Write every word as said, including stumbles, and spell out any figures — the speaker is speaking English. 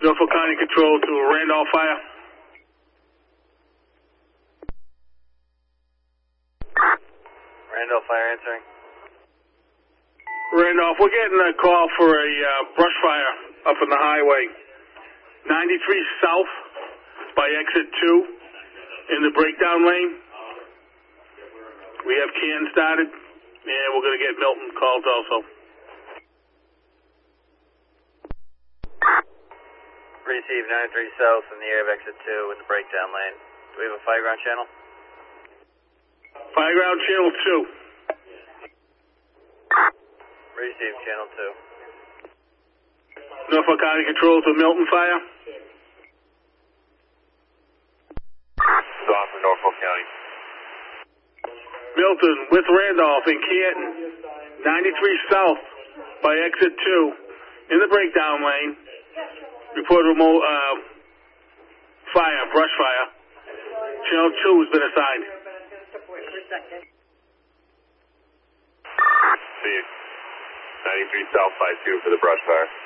Norfolk County Control to Randolph Fire. Randolph Fire answering. Randolph, we're getting a call for a uh, brush fire up on the highway. ninety-three South by exit two in the breakdown lane. We have Canton started, and we're going to get Milton called also. Receive ninety-three South in the area of exit two in the breakdown lane. Do we have a fire ground channel? Fire ground channel two. Receive channel two. Norfolk County Control to Milton Fire. Stop for Norfolk County. Milton with Randolph in Canton. ninety-three South by exit two in the breakdown lane. Report remote uh, fire, brush fire. Channel two has been assigned. See you. ninety-three South by two for the brush fire.